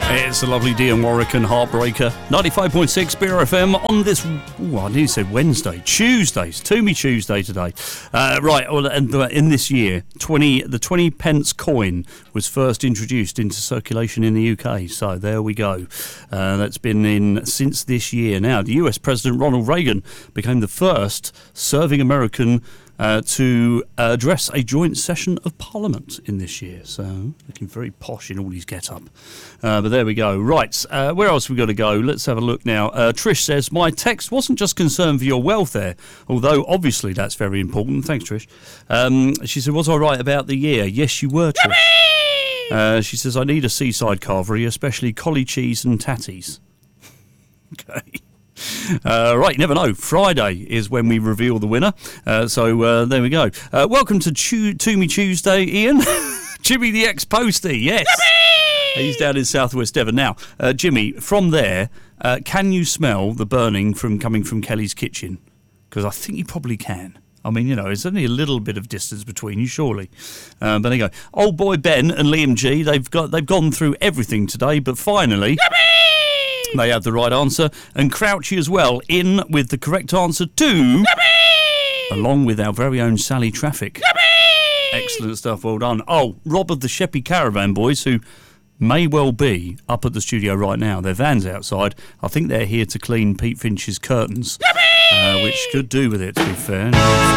It's a lovely Dionne Warwick and Heartbreaker. 95.6 BRFM on this, I nearly said Wednesday, Tuesdays, Toomey Tuesday today. Right, well, and in this year, the 20 pence coin was first introduced into circulation in the UK. So there we go. That's been in since this year. Now, the US President Ronald Reagan became the first serving American to address a joint session of Parliament in this year. So, looking very posh in all his get-up. But there we go. Right, where else have we got to go? Let's have a look now. Trish says, my text wasn't just concerned for your welfare, although obviously that's very important. Thanks, Trish. She said, was I right about the year? Yes, you were, Trish. She says, I need a seaside carvery, especially collie cheese and tatties. Okay. Right, you never know. Friday is when we reveal the winner. So there we go. Welcome to Toomey Tuesday, Ian. Jimmy the ex-postie, yes. Yippee! He's down in southwest Devon. Now, Jimmy, from there, can you smell the burning coming from Kelly's kitchen? Because I think you probably can. I mean, you know, it's only a little bit of distance between you, surely. But there you go. Old boy Ben and Liam G, they've gone through everything today, but finally... Yippee! They have the right answer, and Crouchy as well, in with the correct answer too, Yippee! Along with our very own Sally Traffic. Yippee! Excellent stuff, well done. Oh, Rob of the Sheppey Caravan Boys, who may well be up at the studio right now. Their van's outside. I think they're here to clean Pete Finch's curtains, which could do with it, to be fair.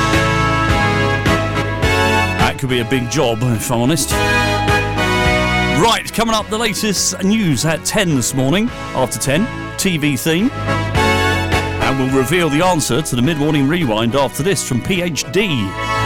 That could be a big job, if I'm honest. Right, coming up, the latest news at 10 this morning, after 10, TV theme. And we'll reveal the answer to the mid-morning rewind after this from PhD.